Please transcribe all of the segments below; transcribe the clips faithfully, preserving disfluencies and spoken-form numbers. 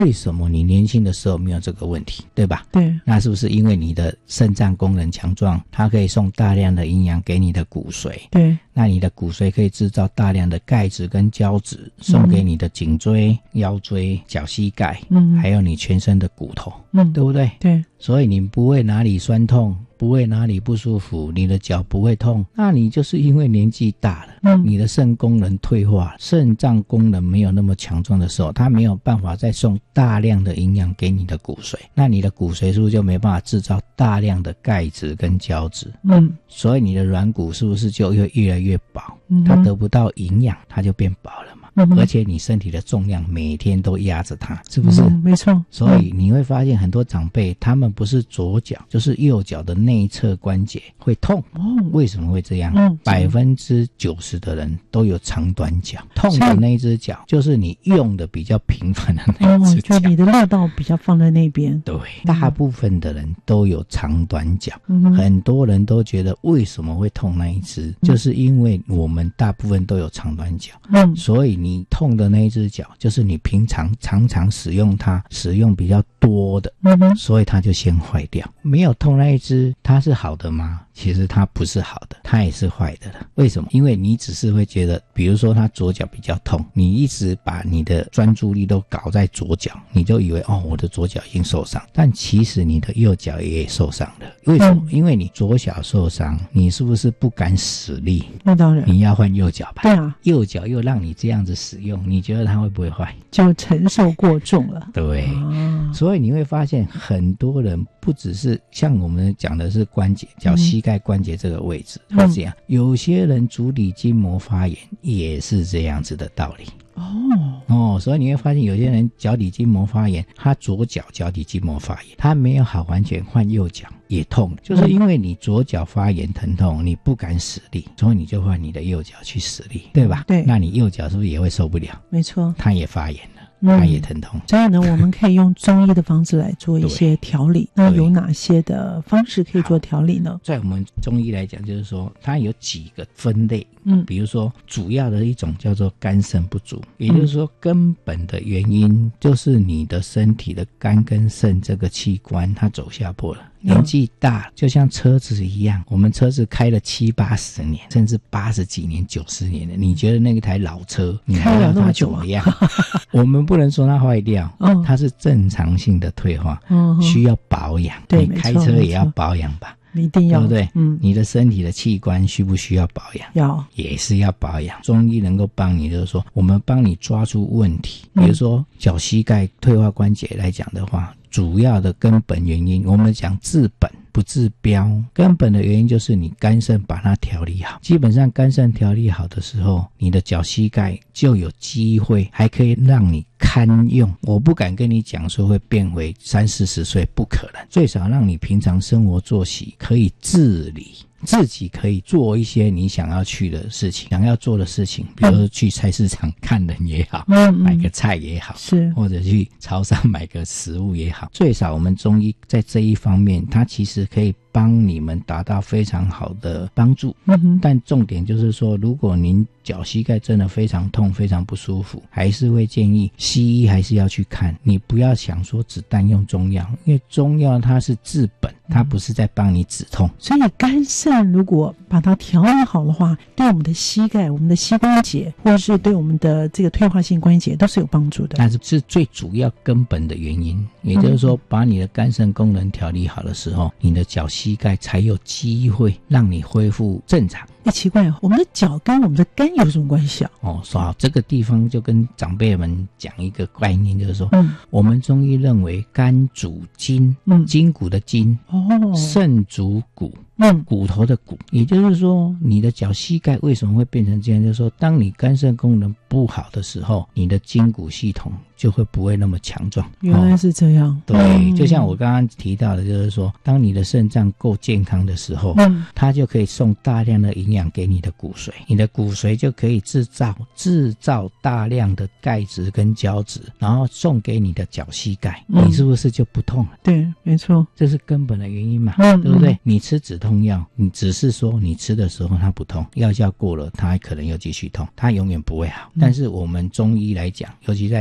为什么你年轻的时候没有这个问题，对吧？ 对， 那是不是因为你的肾脏功能强壮，它可以送大量的营养给你的骨髓？ 对， 那你的骨髓可以制造大量的钙质跟胶质，送给你的颈椎、腰椎、脚膝盖，嗯，还有你全身的骨头，嗯，对不对？ 对， 所以你不会哪里酸痛，不会哪里不舒服，你的脚不会痛，那你就是因为年纪大了，嗯，你的肾功能退化，肾脏功能没有那么强壮的时候，它没有办法再送大量的营养给你的骨髓，那你的骨髓是不是就没办法制造大量的钙质跟胶质？嗯，所以你的软骨是不是就会越来越薄？嗯，它得不到营养，它就变薄了嘛。嗯，而且你身体的重量每天都压着它，是不是？ 嗯，没错。 所以你会发现很多长辈他们不是左脚就是右脚的内侧关节会痛。哦，为什么会这样？嗯，百分之九十的人都有长短脚，痛的那一只脚就是你用的比较频繁的那一只脚， 哦，就你的力道比较放在那边。 对，大部分的人都有长短脚。嗯，很多人都觉得为什么会痛那一只，嗯，就是因为我们大部分都有长短脚。嗯，所以你痛的那一只脚就是你平常常常使用它使用比较多的，嗯，所以它就先坏掉。没有痛那一只它是好的吗？其实它不是好的，它也是坏的了。为什么？因为你只是会觉得，比如说他左脚比较痛，你一直把你的专注力都搞在左脚，你就以为哦，我的左脚已经受伤，但其实你的右脚也受伤了。为什么？嗯，因为你左脚受伤，你是不是不敢使力？ 那当然， 你要换右脚吧？ 对啊， 右脚又让你这样子使用，你觉得它会不会坏？ 就承受过重了。 对，啊，所以你会发现很多人不只是像我们讲的是关节，脚膝盖关节这个位置会这样，嗯，有些人足底筋膜发炎也是这样子的道理。哦哦，所以你会发现有些人脚底筋膜发炎，他左脚脚底筋膜发炎，他没有好完全换右脚也痛，就是因为你左脚发炎疼痛，你不敢使力，所以你就换你的右脚去使力，对吧？对，那你右脚是不是也会受不了？没错，他也发炎了。它也疼痛， 所以呢，我们可以用中医的方式来做一些调理。那有哪些的方式可以做调理呢？ 在我们中医来讲，就是说它有几个分类，嗯，比如说主要的一种叫做肝肾不足，也就是说根本的原因就是你的身体的肝跟肾这个器官它走下坡了。年纪大就像车子一样，我们车子开了七八十年甚至八十几年九十年了，你觉得那个台老车你还让它怎么样？我们不能说它坏掉，哦，它是正常性的退化，哦，需要保养。对，你开车也要保养吧，一定要，对不对？嗯，你的身体的器官需不需要保养？要，也是要保养。中医能够帮你，就是说我们帮你抓出问题，比如说脚膝盖退化关节来讲的话，主要的根本原因，我们讲治本不治标，根本的原因就是你肝肾把它调理好。基本上肝肾调理好的时候，你的脚膝盖就有机会还可以让你堪用。我不敢跟你讲说会变回三四十岁，不可能，最少让你平常生活作息可以自理，自己可以做一些你想要去的事情，想要做的事情，比如说去菜市场看人也好，嗯，买个菜也好，是，或者去超商买个食物也好，最少我们中医在这一方面，它其实可以帮你们达到非常好的帮助。嗯，但重点就是说，如果您脚膝盖真的非常痛非常不舒服，还是会建议西医还是要去看，你不要想说只单用中药，因为中药它是治本，它不是在帮你止痛。所以肝肾如果把它调理好的话，对我们的膝盖我们的膝关节或是对我们的这个退化性关节都是有帮助的，但是是最主要根本的原因。也就是说，把你的肝肾功能调理好的时候，你的脚膝盖才有机会让你恢复正常。哎，奇怪，我们的脚跟我们的肝有什么关系啊？哦，说好这个地方就跟长辈们讲一个概念，就是说，嗯，我们中医认为肝主筋，嗯，筋骨的筋，哦，肾主骨，嗯，骨头的骨。也就是说，你的脚膝盖为什么会变成这样？就是说，当你肝肾功能不好的时候，你的筋骨系统就会不会那么强壮。原来是这样。哦，对，嗯，就像我刚刚提到的，就是说，当你的肾脏够健康的时候，嗯，它就可以送大量的营养给你的骨髓，你的骨髓就可以制造制造大量的钙质跟胶质，然后送给你的脚膝盖，嗯，你是不是就不痛了？对，没错，这是根本的原因嘛，嗯，对不对？你吃止痛药，你只是说你吃的时候它不痛，药效过了它还可能又继续痛，它永远不会好。嗯，但是我们中医来讲，尤其在大陆来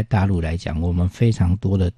来讲，我们非常多的